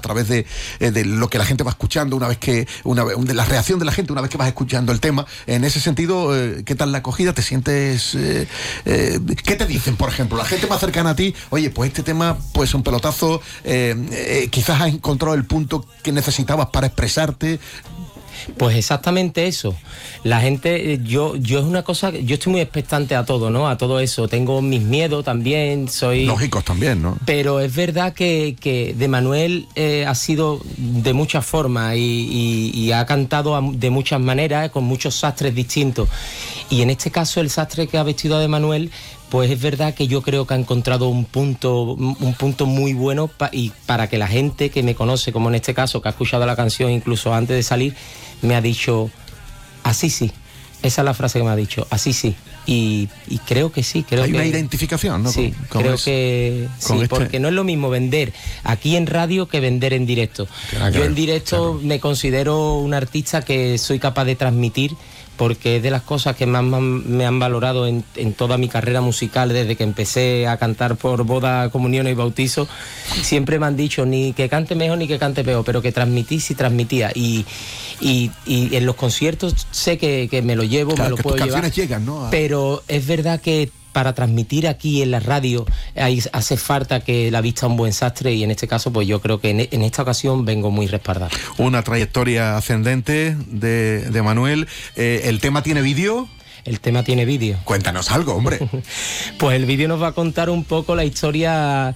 través de lo que la gente va escuchando de la reacción de la gente una vez que vas escuchando el tema. En ese sentido, ¿qué tal la acogida? ¿Te sientes...? ¿Qué te dicen, por ejemplo? La gente más cercana a ti, oye, pues este tema, pues un pelotazo, quizás has encontrado el punto que necesitabas para expresarte. Pues exactamente eso. La gente, yo es una cosa, yo estoy muy expectante a todo, ¿no? A todo eso. Tengo mis miedos también, soy... Lógicos también, ¿no? Pero es verdad que de Manuel ha sido de muchas formas y ha cantado de muchas maneras, con muchos sastres distintos. Y en este caso el sastre que ha vestido a de Manuel, pues es verdad que yo creo que ha encontrado un punto muy bueno y para que la gente que me conoce, como en este caso, que ha escuchado la canción incluso antes de salir, me ha dicho, así sí. Esa es la frase que me ha dicho, así sí. Y creo que sí. Hay una identificación, ¿no? Sí, creo que sí, porque no es lo mismo vender aquí en radio que vender en directo. Yo en directo me considero un artista que soy capaz de transmitir, porque es de las cosas que más me han valorado en toda mi carrera musical, desde que empecé a cantar por boda, comunión y bautizo. Siempre me han dicho, ni que cante mejor ni que cante peor, pero que transmití sí transmitía. Y en los conciertos sé que me lo llevo, claro, me lo puedo llevar. Las canciones llegan, ¿no? Pero es verdad que para transmitir aquí en la radio hace falta que la vista un buen sastre, y en este caso pues yo creo que en esta ocasión vengo muy respaldado. Una trayectoria ascendente de Manuel. ¿El tema tiene vídeo? El tema tiene vídeo. Cuéntanos algo, hombre. Pues el vídeo nos va a contar un poco la historia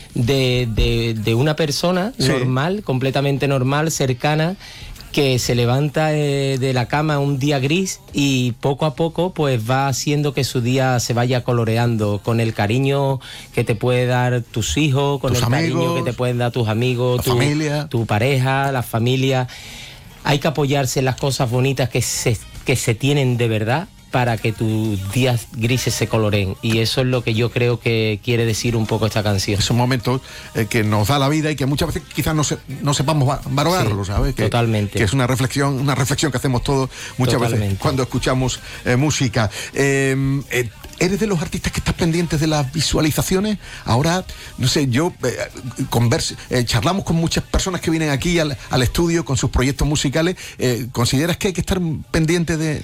de una persona normal, completamente normal, cercana, que se levanta de la cama un día gris y poco a poco pues va haciendo que su día se vaya coloreando con el cariño que te puede dar tus hijos, con el cariño que te pueden dar tus amigos, tu pareja, la familia. Hay que apoyarse en las cosas bonitas que se tienen de verdad para que tus días grises se coloreen, y eso es lo que yo creo que quiere decir un poco esta canción. Esos momentos que nos da la vida y que muchas veces quizás no sepamos valorarlo, ¿sabes? Totalmente. Que es una reflexión que hacemos todos muchas veces cuando escuchamos música. ¿Eres de los artistas que estás pendientes de las visualizaciones? Ahora, no sé, yo charlamos con muchas personas que vienen aquí al estudio con sus proyectos musicales. ¿Consideras que hay que estar pendiente de...?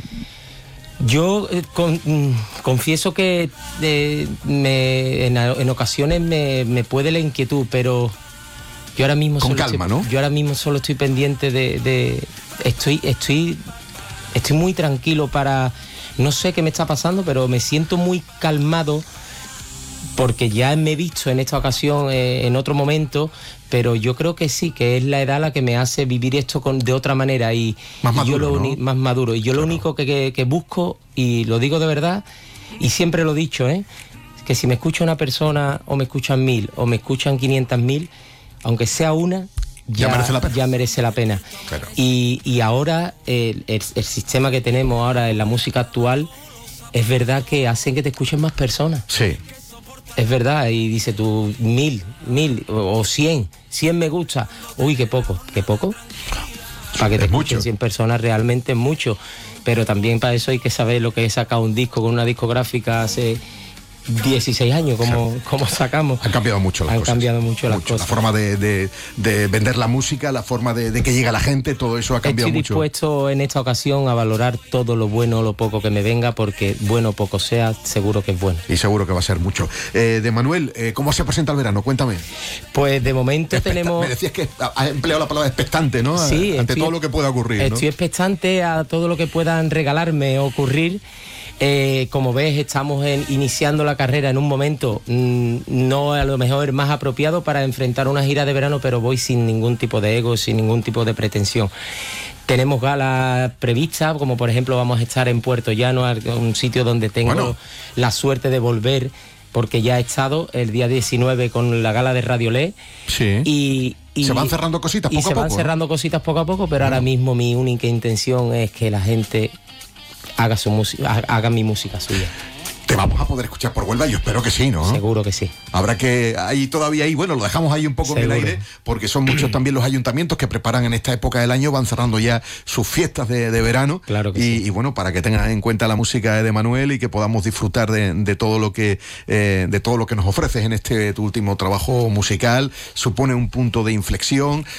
Yo confieso que en ocasiones me puede la inquietud, pero yo ahora mismo yo ahora mismo solo estoy pendiente estoy muy tranquilo para... No sé qué me está pasando, pero me siento muy calmado, porque ya me he visto en esta ocasión en otro momento, pero yo creo que sí, que es la edad la que me hace vivir esto de otra manera y más maduro, más maduro. Y yo lo único que busco, y lo digo de verdad, y siempre lo he dicho, que si me escucha una persona, o me escuchan 1000, o me escuchan 500.000, aunque sea una, ya merece la pena. Claro. Y ahora el sistema que tenemos ahora en la música actual, es verdad que hacen que te escuchen más personas. Sí. Es verdad, y dice tú 1000 o 100 me gusta. Uy, qué poco. Para que te escuchen 100 personas realmente es mucho. Pero también para eso hay que saber lo que es sacar un disco con una discográfica hace 16 años, como sacamos. Han cambiado mucho las cosas. Han cambiado mucho las cosas. La forma de vender la música, la forma de que llegue a la gente, todo eso ha cambiado mucho. Estoy dispuesto en esta ocasión a valorar todo lo bueno o lo poco que me venga, porque bueno o poco sea, seguro que es bueno. Y seguro que va a ser mucho. De Manuel, ¿cómo se presenta el verano? Cuéntame. Pues de momento tenemos... Me decías que has empleado la palabra expectante, ¿no? Sí. Ante todo lo que pueda ocurrir, ¿no? Estoy expectante a todo lo que puedan regalarme o ocurrir. Como ves, estamos iniciando la carrera en un momento no a lo mejor más apropiado para enfrentar una gira de verano, pero voy sin ningún tipo de ego, sin ningún tipo de pretensión. Tenemos galas previstas, como por ejemplo vamos a estar en Puerto Llano, un sitio donde tengo la suerte de volver, porque ya he estado el día 19 con la gala de Radio Le. Sí. Y se van cerrando cositas poco a poco. Y se van cerrando cositas poco a poco, pero ahora mismo mi única intención es que la gente haga su música, haga mi música suya. Te vamos a poder escuchar por Huelva, yo espero que sí, ¿no? Seguro que sí. Habrá que, lo dejamos ahí un poco en el aire, porque son muchos también los ayuntamientos que preparan en esta época del año, van cerrando ya sus fiestas de verano. Claro que sí. Y bueno, para que tengan en cuenta la música de Manuel y que podamos disfrutar de todo lo que nos ofreces en este tu último trabajo musical. Supone un punto de inflexión,